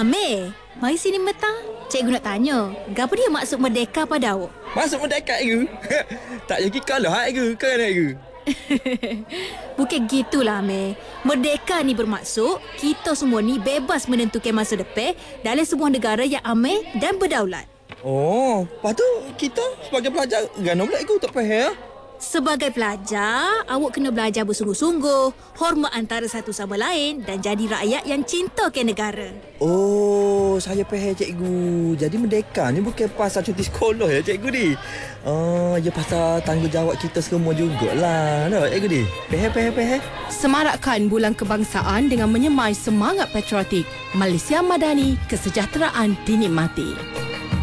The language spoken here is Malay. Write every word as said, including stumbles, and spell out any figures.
Amir, mari sini metang. Cikgu nak tanya, apa dia maksud merdeka pada awak? Masuk mendekat ke? Tak jadi kalah ke? Kan ke? Bukan gitulah, Amir. Merdeka ni bermaksud kita semua ni bebas menentukan masa depan dalam sebuah negara yang aman dan berdaulat. Oh, lepas tu kita sebagai pelajar gana pula ikut tak faham. Sebagai pelajar, awak kena belajar bersungguh-sungguh, hormat antara satu sama lain dan jadi rakyat yang cinta ke negara. Oh, saya faham cikgu. Jadi merdeka ni bukan pasal cuti sekolah ya cikgu ni. Oh, ya pasal tanggungjawab kita semua jugalah. Tak cikgu ni? Faham, faham, faham. Semarakkan Bulan Kebangsaan dengan menyemai semangat patriotik. Malaysia Madani, kesejahteraan dinikmati.